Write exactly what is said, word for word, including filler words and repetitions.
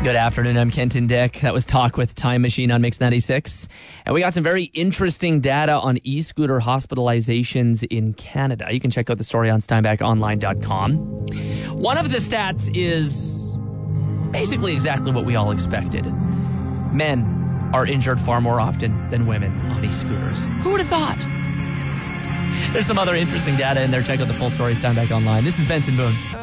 Good afternoon, I'm Kenton Dick. That was Talk with Time Machine on Mix ninety-six. And we got some very interesting data on e-scooter hospitalizations in Canada. You can check out the story on steinbach online dot com. One of the stats is basically exactly what we all expected. Men are injured far more often than women on e-scooters. Who would have thought? There's some other interesting data in there. Check out the full story, Steinbach Online. This is Benson Boone.